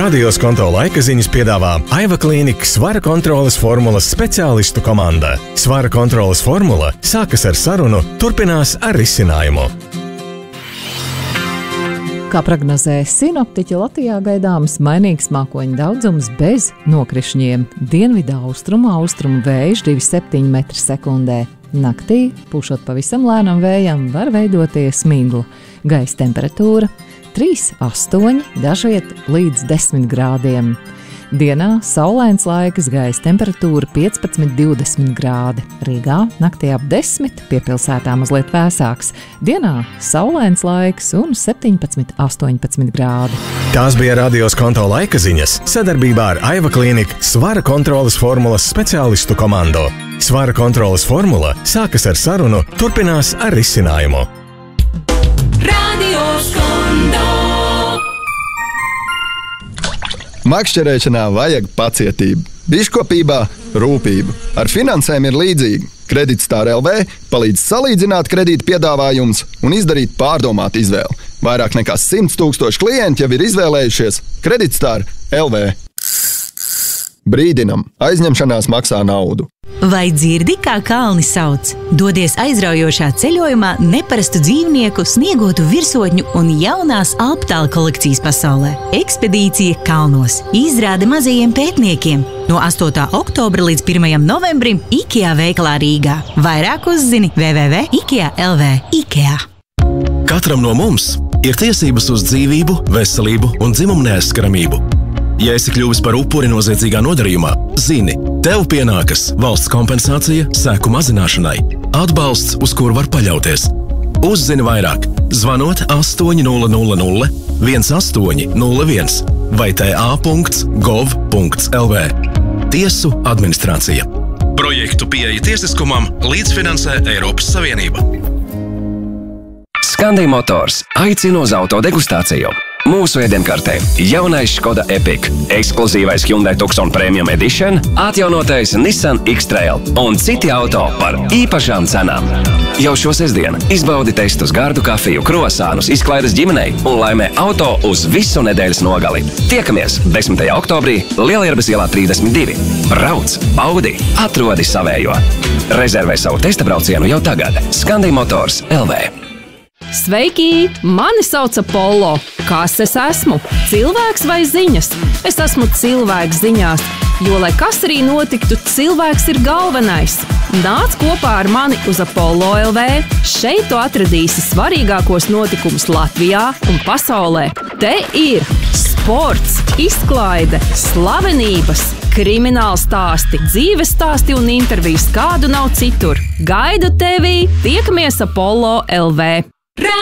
Radios konto laika ziņas piedāvā Aiva Klīnika svara kontroles formulas speciālistu komanda. Svara kontroles formula sākas ar sarunu, turpinās ar risinājumu. Kā prognozē sinoptiķi, Latvijā gaidāms mainīgs mākoņu daudzums bez nokrišņiem. Dienvidā austrumu vējš 2,7 m/sekundē. Naktī, pūšot pavisam lēnam vējam, var veidoties migla. Gaisa temperatūra 3,8, dažviet līdz 10 grādiem. Dienā saulains laiks, gaisa temperatūra 15–20 grādi. Rīgā naktī ap 10, piepilsētā mazliet vēsāks. Dienā saulains laiks un 17–18 grādi. Tās bija Radios konto laika ziņas sadarbībā ar Aiva Klīnika svara kontroles formulas speciālistu komandu. Svara kontroles formula sākas ar sarunu, turpinās ar risinājumu. Radios konto. Makšķerēšanā vajag pacietību, biškopībā rūpību. Ar finansēm ir līdzīgi. Kreditstar LV palīdz salīdzināt kredīta piedāvājumus un izdarīt pārdomātu izvēli. Vairāk nekā 100 000 klienti jau ir izvēlējušies Kreditstar LV. Brīdinam, aizņemšanās maksā naudu. Vai dzirdi, kā kalni sauc? Dodies aizraujošā ceļojumā neparastu dzīvnieku, sniegotu virsotņu un jaunās alptāla kolekcijas pasaulē. Ekspedīcija kalnos. Izrāde mazajiem pētniekiem. No 8. oktobra līdz 1. novembrim IKEA veikalā Rīgā. Vairāk uzzini www.ikea.lv. IKEA. Katram no mums ir tiesības uz dzīvību, veselību un dzimumu neaizskaramību. Ja esi kļuvis par upuri noziedzīgā nodarījumā, zini, tev pienākas valsts kompensācija seku mazināšanai, atbalsts, uz kuru var paļauties. Uzzini vairāk, zvanot 800 1801 vai ta.gov.lv. Tiesu administrācija. Projektu pieeja tiesiskumam līdzfinansē Eiropas Savienība. Skandī Motors aicina uz autodegustāciju. Mūsu ēdienkartē jaunais Škoda Epiq, ekskluzīvais Hyundai Tucson Premium Edition, atjaunotais Nissan X-Trail un citi auto par īpašām cenām. Jau šo sestdienu izbaudi testus gardu kafiju, krosānus, izklaides ģimenei un laimē auto uz visu nedēļas nogali. Tiekamies 10. oktobrī Lielierbes ielā 32. Brauc, baudi, atrodi savējo. Rezervē savu testa braucienu jau tagad. Skandī Motors LV. Sveiki! Mani sauc Apollo. Kas es esmu? Cilvēks vai ziņas? Es esmu cilvēks ziņās, jo, lai kas arī notiktu, cilvēks ir galvenais. Nāc kopā ar mani uz Apollo LV. Šeit tu atradīsi svarīgākos notikumus Latvijā un pasaulē. Te ir sports, izklaide, slavenības, krimināla stāsti, dzīves stāsti un intervijas, kādu nav citur. Gaidu tevi! Tiekamies Apollo LV!